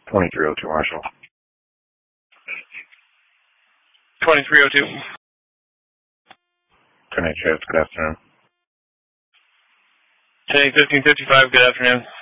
2302 Marshall. 2302. 10 Shift, good afternoon. 10 1555, good afternoon.